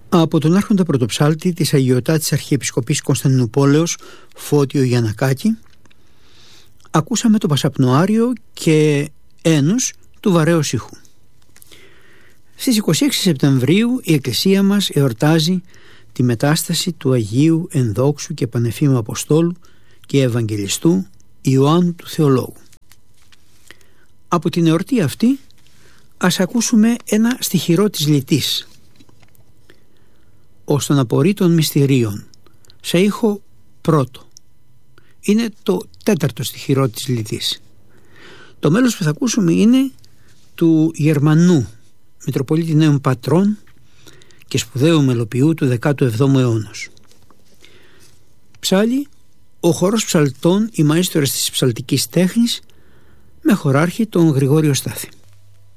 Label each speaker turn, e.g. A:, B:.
A: Από τον άρχοντα πρωτοψάλτη της Αγιωτάτης Αρχιεπισκοπής Κωνσταντινουπόλεως Φώτιο Γιαννακάκη ακούσαμε το Πασαπνοάριο και ένους του Βαρέως ήχου. Στις 26 Σεπτεμβρίου η Εκκλησία μας εορτάζει τη μετάσταση του Αγίου Ενδόξου και Πανεφήμου Αποστόλου και Ευαγγελιστού Ιωάννου του Θεολόγου. Από την εορτή αυτή ας ακούσουμε ένα στιχηρό της Λυτής, ως τον απορρί των μυστηρίων, σε ήχο πρώτο. Είναι το 4ο στιχηρό της Λυτής. Το μέλος που θα ακούσουμε είναι του Γερμανού Μητροπολίτη Νέων Πατρών και σπουδαίου μελοποιού του 17ου αιώνα. Ψάλλει ο χορός ψαλτών, οι μαΐστορες της ψαλτικής τέχνης, με χωράρχη τον Γρηγόριο Στάθη.